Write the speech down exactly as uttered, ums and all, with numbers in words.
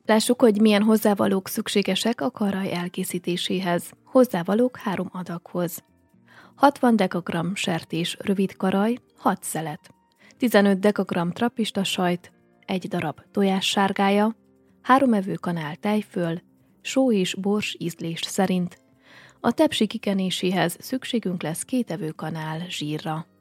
Lássuk, hogy milyen hozzávalók szükségesek a karaj elkészítéséhez. Hozzávalók három adaghoz. hatvan dekagramm sertés rövid karaj, hat szelet. tizenöt dekagramm trappista sajt, egy darab tojássárgája, három evőkanál tejföl, só és bors ízlés szerint. A tepsi kikenéséhez szükségünk lesz két evőkanál zsírra.